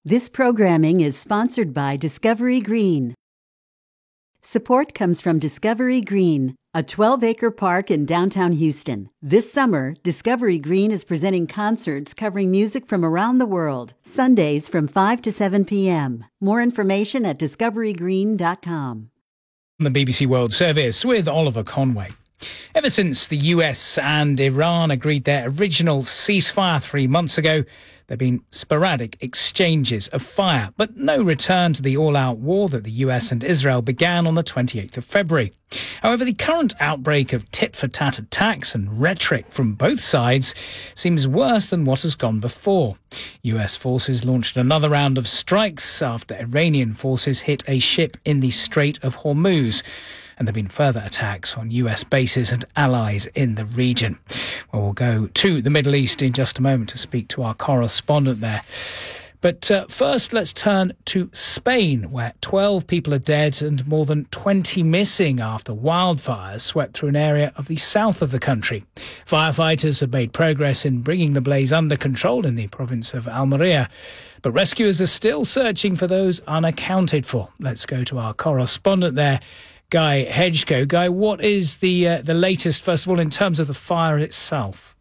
This programming is sponsored by Discovery Green. Support comes from Discovery Green, a 12-acre park in downtown Houston. This summer, Discovery Green is presenting concerts covering music from around the world, Sundays from 5 to 7 p.m. More information at discoverygreen.com. The BBC World Service with Oliver Conway. Ever since the US and Iran agreed their original ceasefire 3 months ago, there have been sporadic exchanges of fire, but no return to the all-out war that the US and Israel began on the 28th of February. However, the current outbreak of tit-for-tat attacks and rhetoric from both sides seems worse than what has gone before. US forces launched another round of strikes after Iranian forces hit a ship in the Strait of Hormuz. And there have been further attacks on US bases and allies in the region. Well, we'll go to the Middle East in just a moment to speak to our correspondent there. But first, let's turn to Spain, where 12 people are dead and more than 20 missing after wildfires swept through an area of the south of the country. Firefighters have made progress in bringing the blaze under control in the province of Almeria, but rescuers are still searching for those unaccounted for. Let's go to our correspondent there, Guy Hedgecoe. Guy, what is the latest, first of all, in terms of the fire itself?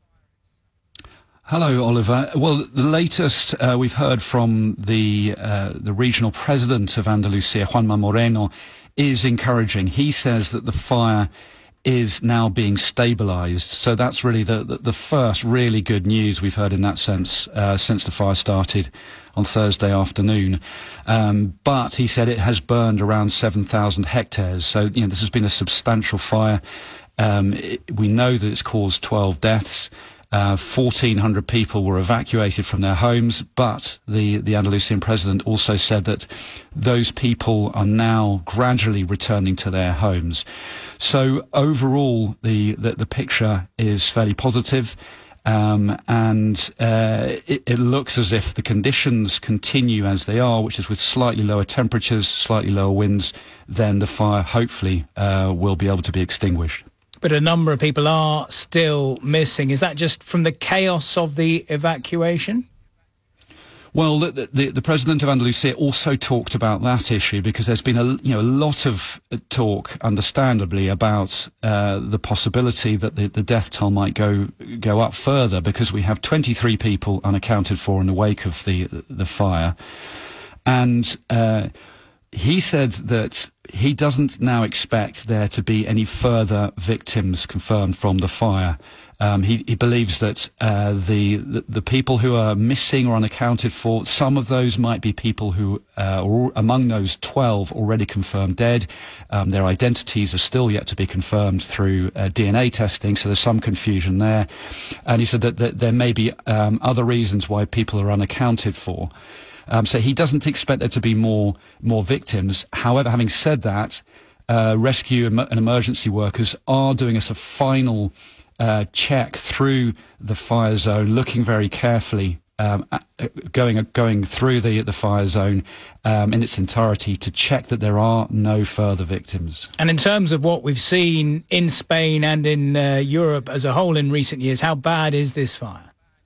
Hello, Oliver. Well, the latest we've heard from the regional president of Andalusia, Juanma Moreno, is encouraging. He says that the fire is now being stabilised. So that's really the first really good news we've heard in that sense since the fire started on Thursday afternoon. But he said it has burned around 7,000 hectares. So, this has been a substantial fire. We know that it's caused 12 deaths. 1,400 people were evacuated from their homes, but the Andalusian president also said that those people are now gradually returning to their homes. So overall, the picture is fairly positive. It looks as if the conditions continue as they are, which is with slightly lower temperatures, slightly lower winds, then the fire hopefully will be able to be extinguished. But a number of people are still missing. Is that just from the chaos of the evacuation? Well, the president of Andalusia also talked about that issue because there's been a lot of talk, understandably, about the possibility that the death toll might go up further because we have 23 people unaccounted for in the wake of the fire, and he said that he doesn't now expect there to be any further victims confirmed from the fire. He believes that the people who are missing or unaccounted for, some of those might be people who are among those 12 already confirmed dead. Their identities are still yet to be confirmed through DNA testing, so there's some confusion there. And he said that there may be other reasons why people are unaccounted for. So he doesn't expect there to be more victims. However, having said that, rescue and emergency workers are doing us a final check through the fire zone, looking very carefully, going through the fire zone in its entirety to check that there are no further victims. And in terms of what we've seen in Spain and in Europe as a whole in recent years, how bad is this fire?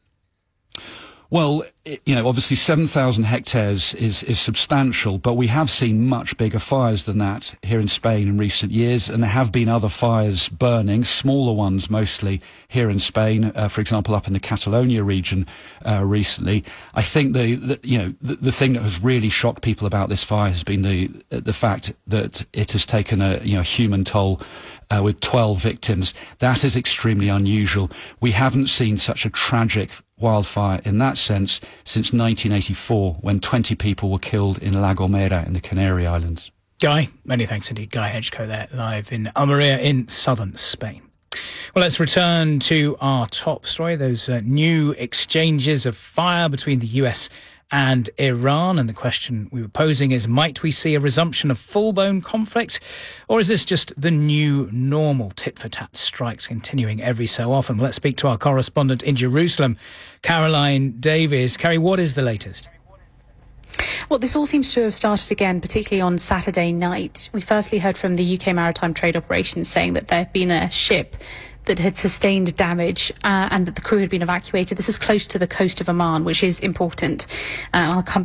Well, obviously 7,000 hectares is substantial, but we have seen much bigger fires than that here in Spain in recent years, and there have been other fires burning, smaller ones mostly here in Spain, for example, up in the Catalonia region recently. I think the thing that has really shocked people about this fire has been the fact that it has taken a human toll. With 12 victims. That is extremely unusual. We haven't seen such a tragic wildfire in that sense since 1984, when 20 people were killed in La Gomera in the Canary Islands. Guy, many thanks indeed. Guy Hedgecoe there, live in Almeria in southern Spain. Well, let's return to our top story, those new exchanges of fire between the US and Iran. And the question we were posing is, might we see a resumption of full-blown conflict? Or is this just the new normal, tit-for-tat strikes continuing every so often? Well, let's speak to our correspondent in Jerusalem, Caroline Davies. Carrie, what is the latest? Well, this all seems to have started again, particularly on Saturday night. We firstly heard from the UK Maritime Trade Operations saying that there had been a ship that had sustained damage and that the crew had been evacuated. This is close to the coast of Oman, which is important. I'll come